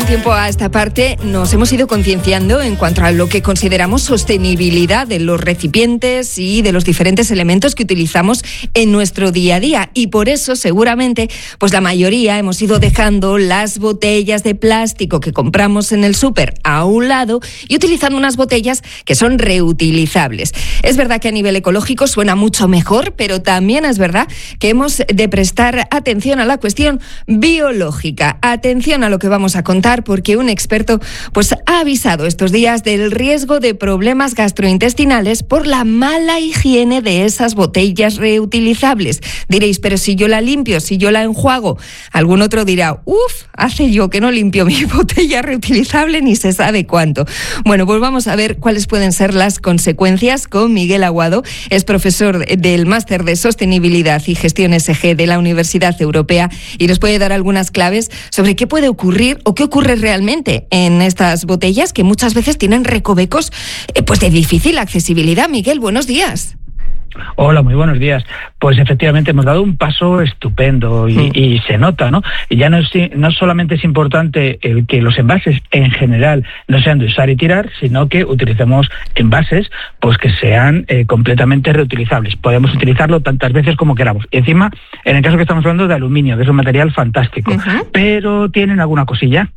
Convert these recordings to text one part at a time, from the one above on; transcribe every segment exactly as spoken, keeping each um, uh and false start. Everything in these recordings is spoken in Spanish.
tiempo a esta parte nos hemos ido concienciando en cuanto a lo que consideramos sostenibilidad de los recipientes y de los diferentes elementos que utilizamos en nuestro día a día. Y por eso, seguramente, pues la mayoría hemos ido dejando las botellas de plástico que compramos en el súper a un lado y utilizando unas botellas que son reutilizables. Es verdad que a nivel ecológico suena mucho mejor, pero también es verdad que hemos de prestar atención a la cuestión biológica. Atención a lo que vamos a contar, porque un experto pues ha avisado estos días del riesgo de problemas gastrointestinales por la mala higiene de esas botellas reutilizables. Diréis, pero si yo la limpio, si yo la enjuago, algún otro dirá, uff, hace yo que no limpio mi botella reutilizable ni se sabe cuánto. Bueno, pues vamos a ver cuáles pueden ser las consecuencias con Miguel Aguado. Es profesor del Máster de Sostenibilidad y Gestión E S G de la Universidad Europea y nos puede dar algunas claves sobre qué puede ocurrir o qué ocurre realmente en estas botellas que muchas veces tienen recovecos eh, pues de difícil accesibilidad. Miguel, buenos días. Hola, muy buenos días. Pues efectivamente hemos dado un paso estupendo y, mm. y se nota, ¿no? Y ya no, es, no solamente es importante el que los envases en general no sean de usar y tirar, sino que utilicemos envases pues que sean eh, completamente reutilizables. Podemos utilizarlo tantas veces como queramos. Y encima, en el caso que estamos hablando de aluminio, que es un material fantástico, uh-huh. pero tienen alguna cosilla.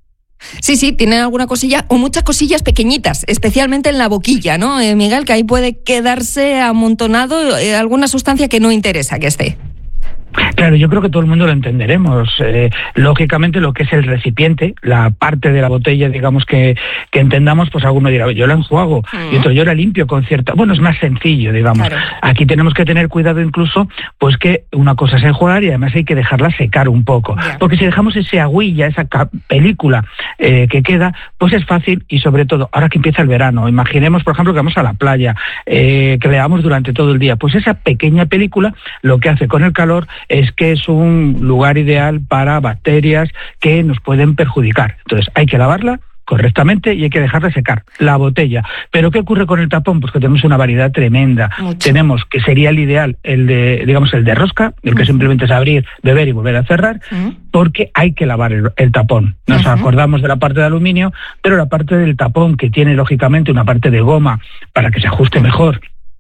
Sí, sí, tienen alguna cosilla o muchas cosillas pequeñitas, especialmente en la boquilla, ¿no, eh, Miguel? Que ahí puede quedarse amontonado eh, alguna sustancia que no interesa que esté. Claro, yo creo que todo el mundo lo entenderemos. Eh, lógicamente, lo que es el recipiente, la parte de la botella, digamos, que, que entendamos, pues alguno dirá, yo la enjuago, uh-huh. y otro yo la limpio con cierta... Bueno, es más sencillo, digamos. Claro. Aquí tenemos que tener cuidado incluso, pues que una cosa es enjuagar y además hay que dejarla secar un poco. Yeah. Porque si dejamos ese agüilla, esa ca- película eh, que queda, pues es fácil y sobre todo, ahora que empieza el verano, imaginemos, por ejemplo, que vamos a la playa, eh, que le damos durante todo el día, pues esa pequeña película lo que hace con el calor es que es un lugar ideal para bacterias que nos pueden perjudicar. Entonces hay que lavarla correctamente y hay que dejarla secar la botella. ¿Pero qué ocurre con el tapón? Pues que tenemos una variedad tremenda. Mucho. Tenemos, que sería el ideal, el de, digamos, el de rosca, el que uh-huh. simplemente es abrir, beber y volver a cerrar, uh-huh. porque hay que lavar el, el tapón. Nos uh-huh. acordamos de la parte de aluminio, pero la parte del tapón, que tiene lógicamente una parte de goma para que se ajuste uh-huh. mejor,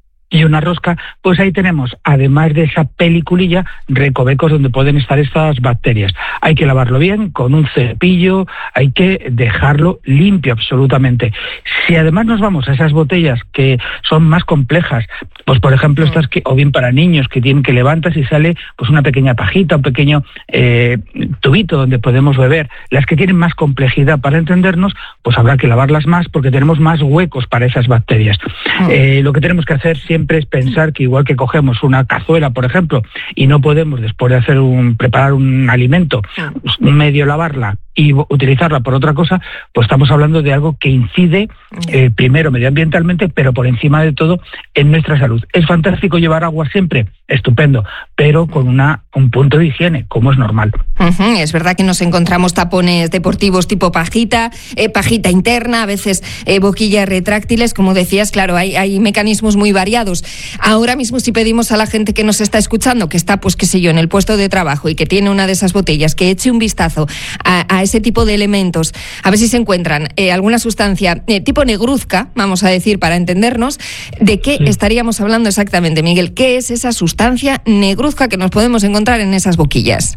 y una rosca, pues ahí tenemos, además de esa peliculilla, recovecos donde pueden estar estas bacterias. Hay que lavarlo bien, con un cepillo, hay que dejarlo limpio absolutamente. Si además nos vamos a esas botellas que son más complejas, pues por ejemplo estas que, o bien para niños, que tienen que levantas y sale pues una pequeña pajita, un pequeño eh, tubito donde podemos beber, las que tienen más complejidad para entendernos, pues habrá que lavarlas más porque tenemos más huecos para esas bacterias. Oh. Eh, lo que tenemos que hacer siempre Siempre es pensar que igual que cogemos una cazuela, por ejemplo, y no podemos después de hacer un preparar un alimento, medio lavarla y utilizarla por otra cosa, pues estamos hablando de algo que incide eh, primero medioambientalmente, pero por encima de todo en nuestra salud. ¿Es fantástico llevar agua siempre? Estupendo, pero con una un punto de higiene, como es normal. Uh-huh. Es verdad que nos encontramos tapones deportivos tipo pajita, eh, pajita interna, a veces eh, boquillas retráctiles, como decías, claro, hay, hay mecanismos muy variados. Ahora mismo si pedimos a la gente que nos está escuchando, que está, pues qué sé yo, en el puesto de trabajo y que tiene una de esas botellas, que eche un vistazo a, a ese tipo de elementos, a ver si se encuentran eh, alguna sustancia eh, tipo negruzca, vamos a decir, para entendernos, ¿de qué sí. estaríamos hablando exactamente, Miguel? ¿Qué es esa sustancia negruzca que nos podemos encontrar en esas boquillas?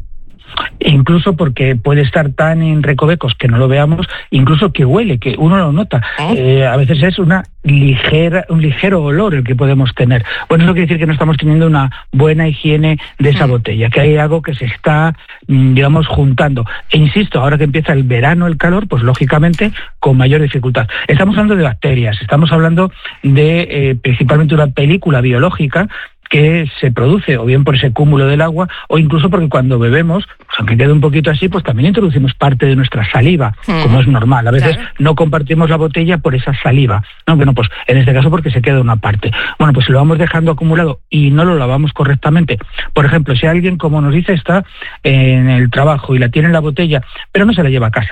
Incluso porque puede estar tan en recovecos que no lo veamos, incluso que huele, que uno lo nota. ¿Eh? Eh, a veces es una ligera, un ligero olor el que podemos tener. Bueno, eso quiere decir que no estamos teniendo una buena higiene de esa ¿Eh? botella, que hay algo que se está, digamos, juntando. E insisto, ahora que empieza el verano, el calor, pues lógicamente con mayor dificultad. Estamos hablando de bacterias, estamos hablando de eh, principalmente una película biológica que se produce o bien por ese cúmulo del agua o incluso porque cuando bebemos, pues aunque quede un poquito así, pues también introducimos parte de nuestra saliva, mm. como es normal. A veces claro. no compartimos la botella por esa saliva. No, bueno, pues en este caso porque se queda una parte. Bueno, pues si lo vamos dejando acumulado y no lo lavamos correctamente, por ejemplo, si alguien, como nos dice, está en el trabajo y la tiene en la botella, pero no se la lleva a casa,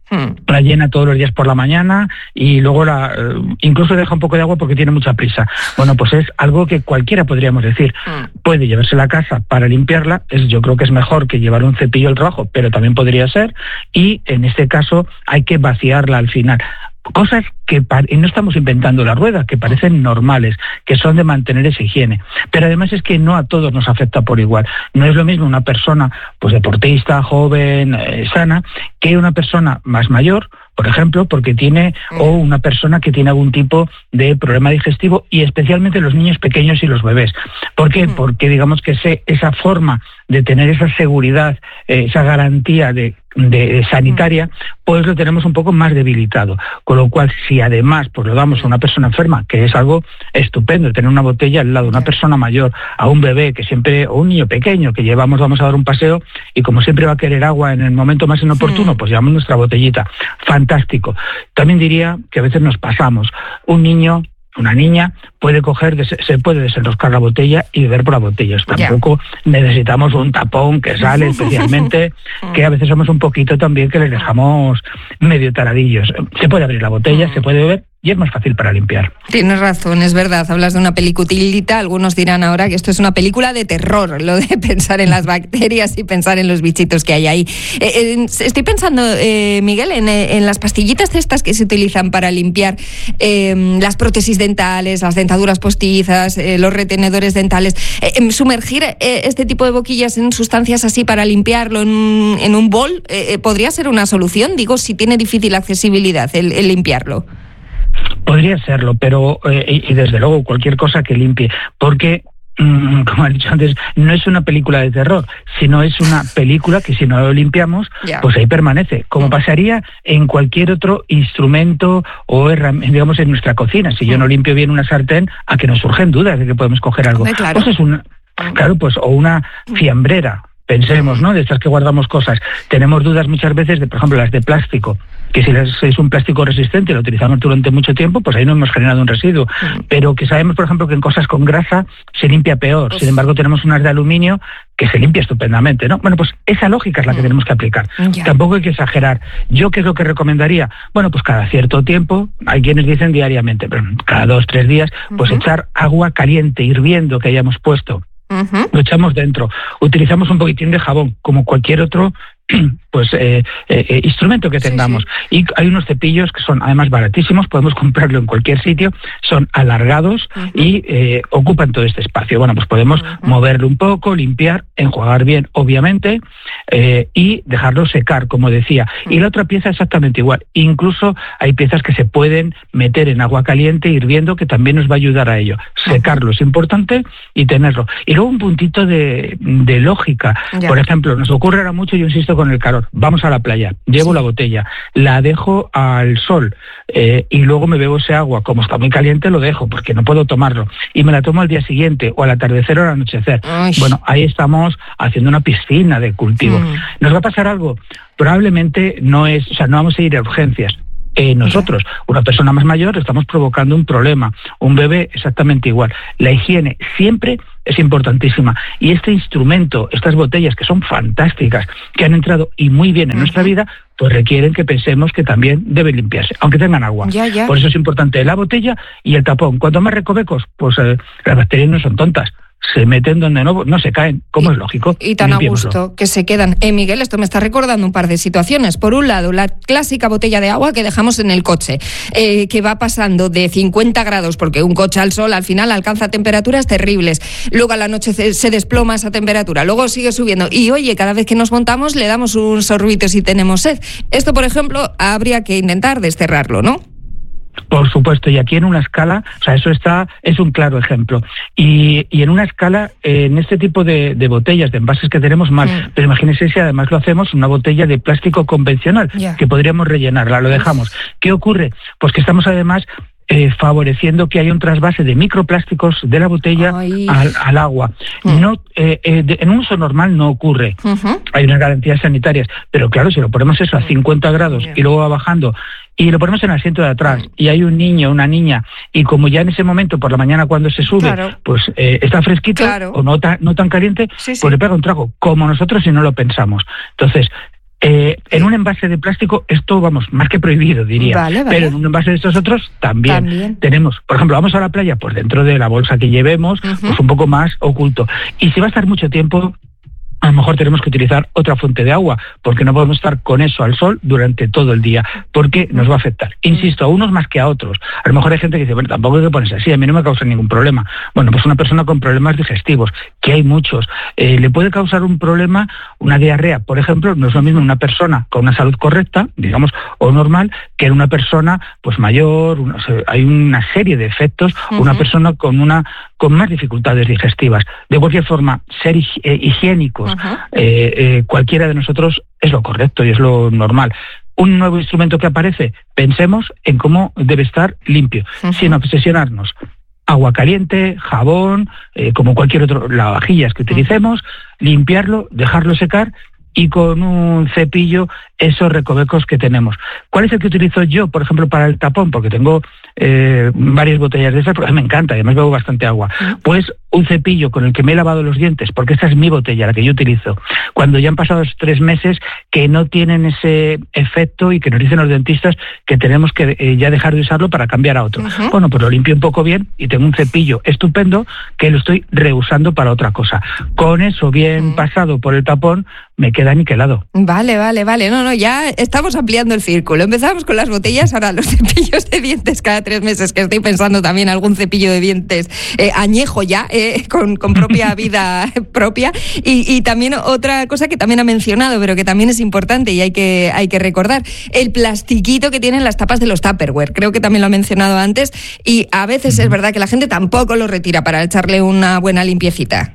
la llena todos los días por la mañana y luego la incluso deja un poco de agua porque tiene mucha prisa. Bueno, pues es algo que cualquiera podríamos decir. Puede llevarse a la casa para limpiarla, es, yo creo que es mejor que llevar un cepillo al trabajo, pero también podría ser, y en este caso hay que vaciarla al final. Cosas que y no estamos inventando la rueda, que parecen normales, que son de mantener esa higiene. Pero además es que no a todos nos afecta por igual. No es lo mismo una persona pues deportista, joven, eh, sana, que una persona más mayor, por ejemplo, porque tiene, o una persona que tiene algún tipo de problema digestivo, y especialmente los niños pequeños y los bebés. ¿Por qué? Porque digamos que ese, esa forma de tener esa seguridad, eh, esa garantía de, de sanitaria, pues lo tenemos un poco más debilitado. Con lo cual, si además pues lo damos a una persona enferma, que es algo estupendo, tener una botella al lado de una persona mayor, a un bebé que siempre, o un niño pequeño que llevamos, vamos a dar un paseo, y como siempre va a querer agua en el momento más inoportuno, pues llevamos nuestra botellita. Fantástico. También diría que a veces nos pasamos. Un niño, una niña puede coger, se puede desenroscar la botella y beber por la botella. Tampoco yeah. necesitamos un tapón que sale especialmente, que a veces somos un poquito también que les dejamos medio taradillos. Se puede abrir la botella, se puede beber, y es más fácil para limpiar. Tienes razón, es verdad. Hablas de una peliculita, algunos dirán ahora que esto es una película de terror, lo de pensar en las bacterias y pensar en los bichitos que hay ahí. Eh, eh, estoy pensando, eh, Miguel, en, en las pastillitas estas que se utilizan para limpiar eh, las prótesis dentales, las dentaduras postizas, eh, los retenedores dentales. Eh, sumergir eh, este tipo de boquillas en sustancias así para limpiarlo en, en un bol, eh, ¿podría ser una solución? Digo, si tiene difícil accesibilidad el, el limpiarlo. Podría serlo, pero eh, y desde luego cualquier cosa que limpie, porque mm, como he dicho antes, no es una película de terror, sino es una película que si no lo limpiamos, yeah. pues ahí permanece, como mm. pasaría en cualquier otro instrumento o digamos en nuestra cocina. Si mm. yo no limpio bien una sartén, a que nos surgen dudas de que podemos coger algo. Muy claro. Pues es una, claro, pues o una fiambrera. Pensemos, ¿no? De estas que guardamos cosas. Tenemos dudas muchas veces de, por ejemplo, las de plástico, que si es un plástico resistente, lo utilizamos durante mucho tiempo, pues ahí no hemos generado un residuo. Uh-huh. Pero que sabemos, por ejemplo, que en cosas con grasa se limpia peor. Sin embargo, tenemos unas de aluminio que se limpia estupendamente, ¿no? Bueno, pues esa lógica es la que tenemos que aplicar. Yeah. Tampoco hay que exagerar. ¿Yo qué es lo que recomendaría? Bueno, pues cada cierto tiempo, hay quienes dicen diariamente, pero cada dos, tres días, pues uh-huh. echar agua caliente, hirviendo, que hayamos puesto. Uh-huh. Lo echamos dentro, utilizamos un poquitín de jabón, como cualquier otro pues eh, eh, instrumento que tengamos. Sí, sí. Y hay unos cepillos que son además baratísimos, podemos comprarlo en cualquier sitio, son alargados uh-huh. y eh, ocupan todo este espacio. Bueno, pues podemos uh-huh. moverlo un poco, limpiar, enjuagar bien, obviamente, eh, y dejarlo secar, como decía. Uh-huh. Y la otra pieza exactamente igual. Incluso hay piezas que se pueden meter en agua caliente hirviendo, que también nos va a ayudar a ello. Secarlo uh-huh. es importante y tenerlo. Y luego un puntito de, de lógica. Ya. Por ejemplo, nos ocurre ahora mucho, yo insisto, con el calor. Vamos a la playa, llevo sí. la botella, la dejo al sol eh, y luego me bebo ese agua. Como está muy caliente, lo dejo porque no puedo tomarlo. Y me la tomo al día siguiente, o al atardecer o al anochecer. Ay. Bueno, ahí estamos haciendo una piscina de cultivo. Mm. ¿Nos va a pasar algo? Probablemente no es, o sea, no vamos a ir a urgencias. Eh, nosotros, una persona más mayor, estamos provocando un problema. Un bebé exactamente igual. La higiene siempre es importantísima. Y este instrumento, estas botellas que son fantásticas, que han entrado y muy bien en uh-huh. nuestra vida, pues requieren que pensemos que también deben limpiarse, aunque tengan agua. Ya, ya. Por eso es importante la botella y el tapón. Cuanto más recovecos, pues eh, las bacterias no son tontas. Se meten donde no, no se caen, como y, es lógico. Y tan a gusto que se quedan. Eh, Miguel, esto me está recordando un par de situaciones. Por un lado, la clásica botella de agua que dejamos en el coche, eh, que va pasando de cincuenta grados, porque un coche al sol al final alcanza temperaturas terribles. Luego a la noche se, se desploma esa temperatura, luego sigue subiendo. Y oye, cada vez que nos montamos le damos un sorbito si tenemos sed. Esto, por ejemplo, habría que intentar desterrarlo, ¿no? Por supuesto, y aquí en una escala, o sea, eso está, es un claro ejemplo. Y, y en una escala, eh, en este tipo de, de botellas, de envases que tenemos mal, mm. pero imagínense si además lo hacemos una botella de plástico convencional, yeah. que podríamos rellenarla, lo dejamos. ¿Qué ocurre? Pues que estamos además Eh, favoreciendo que haya un trasvase de microplásticos de la botella al, al agua. Mm. No, eh, eh, de, en un uso normal no ocurre. Uh-huh. Hay unas garantías sanitarias, pero claro, si lo ponemos eso a cincuenta grados yeah. y luego va bajando y lo ponemos en el asiento de atrás mm. y hay un niño, una niña, y como ya en ese momento por la mañana cuando se sube, claro. pues eh, está fresquito claro. o no, ta, no tan caliente, sí, sí. pues le pega un trago, como nosotros si no lo pensamos. Entonces, Eh, en un envase de plástico, esto, vamos, más que prohibido, diría. Vale, vale. Pero en un envase de estos otros, también. También. Tenemos, por ejemplo, vamos a la playa, pues dentro de la bolsa que llevemos, uh-huh. pues un poco más oculto. Y si va a estar mucho tiempo, a lo mejor tenemos que utilizar otra fuente de agua, porque no podemos estar con eso al sol durante todo el día, porque nos va a afectar. Insisto, a unos más que a otros. A lo mejor hay gente que dice, bueno, tampoco hay que ponerse así, a mí no me causa ningún problema. Bueno, pues una persona con problemas digestivos, que hay muchos, eh, le puede causar un problema, una diarrea, por ejemplo, no es lo mismo una persona con una salud correcta, digamos, o normal, que en una persona pues mayor, una, hay una serie de efectos, uh-huh. una persona con una con más dificultades digestivas. De cualquier forma, ser higiénicos, uh-huh. eh, eh, cualquiera de nosotros es lo correcto y es lo normal. Un nuevo instrumento que aparece, pensemos en cómo debe estar limpio, uh-huh. sin obsesionarnos. Agua caliente, jabón, eh, como cualquier otro lavavajillas que utilicemos, uh-huh. limpiarlo, dejarlo secar y con un cepillo esos recovecos que tenemos. ¿Cuál es el que utilizo yo, por ejemplo, para el tapón? Porque tengo eh, varias botellas de esas, porque me encanta, además bebo bastante agua. Pues un cepillo con el que me he lavado los dientes, porque esa es mi botella, la que yo utilizo. Cuando ya han pasado tres meses que no tienen ese efecto y que nos dicen los dentistas que tenemos que eh, ya dejar de usarlo para cambiar a otro. Uh-huh. Bueno, pues lo limpio un poco bien y tengo un cepillo estupendo que lo estoy reusando para otra cosa. Con eso bien uh-huh. pasado por el tapón, me queda niquelado. Vale, vale, vale. No, no, ya estamos ampliando el círculo. Empezamos con las botellas, ahora los cepillos de dientes cada tres meses, que estoy pensando también algún cepillo de dientes eh, añejo ya, eh, con, con propia vida propia. Y, y también otra cosa que también ha mencionado, pero que también es importante y hay que, hay que recordar, el plastiquito que tienen las tapas de los Tupperware. Creo que también lo ha mencionado antes y a veces es verdad que la gente tampoco lo retira para echarle una buena limpiecita.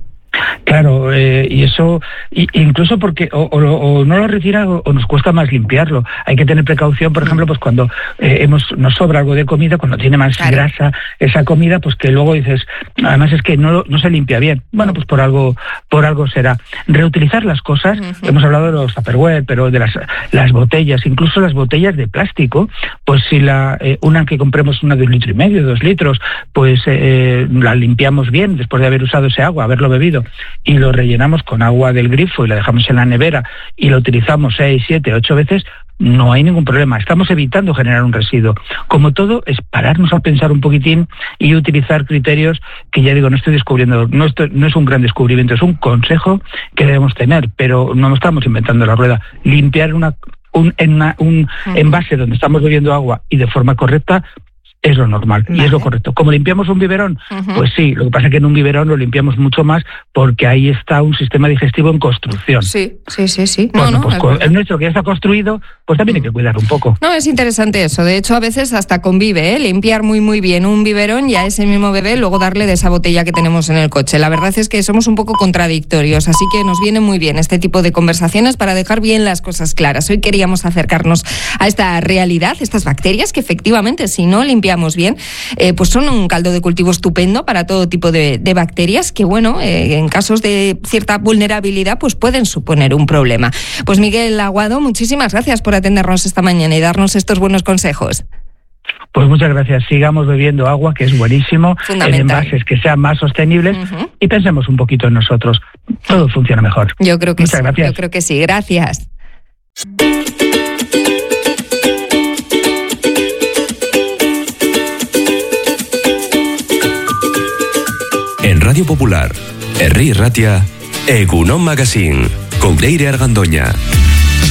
Claro, eh, y eso, y, incluso porque o, o, o no lo retira o, o nos cuesta más limpiarlo. Hay que tener precaución, por ejemplo, pues cuando eh, hemos nos sobra algo de comida, cuando tiene más claro. grasa esa comida, pues que luego dices, además es que no, no se limpia bien. Bueno, pues por algo por algo será. Reutilizar las cosas, uh-huh. hemos hablado de los Tupperware, pero de las las botellas, incluso las botellas de plástico, pues si la eh, una que compremos una de un litro y medio, dos litros, pues eh, la limpiamos bien después de haber usado ese agua, haberlo bebido, y lo rellenamos con agua del grifo y la dejamos en la nevera y lo utilizamos seis, siete, ocho veces, no hay ningún problema. Estamos evitando generar un residuo. Como todo, es pararnos a pensar un poquitín y utilizar criterios que, ya digo, no estoy descubriendo, no, estoy, no es un gran descubrimiento, es un consejo que debemos tener, pero no estamos inventando la rueda. Limpiar una, un, en una, un envase donde estamos bebiendo agua y de forma correcta es lo normal, vale. Y es lo correcto. ¿Cómo limpiamos un biberón? Uh-huh. Pues sí, lo que pasa es que en un biberón lo limpiamos mucho más porque ahí está un sistema digestivo en construcción. Sí, sí, sí, sí. Bueno, no, no, pues con el nuestro que ya está construido, pues también hay que cuidar un poco. No, es interesante eso. De hecho, a veces hasta convive, ¿eh? Limpiar muy, muy bien un biberón y a ese mismo bebé luego darle de esa botella que tenemos en el coche. La verdad es que somos un poco contradictorios, así que nos viene muy bien este tipo de conversaciones para dejar bien las cosas claras. Hoy queríamos acercarnos a esta realidad, estas bacterias que efectivamente, si no limpiamos bien, eh, pues son un caldo de cultivo estupendo para todo tipo de, de bacterias que, bueno, eh, en casos de cierta vulnerabilidad, pues pueden suponer un problema. Pues Miguel Aguado, muchísimas gracias por atendernos esta mañana y darnos estos buenos consejos. Pues muchas gracias. Sigamos bebiendo agua, que es buenísimo, en envases que sean más sostenibles, uh-huh. y pensemos un poquito en nosotros. Todo funciona mejor. Yo creo que muchas sí. gracias. Yo creo que sí. Gracias. En Radio Popular, Herri Ratia, Egunon Magazine, con Leire Argandoña.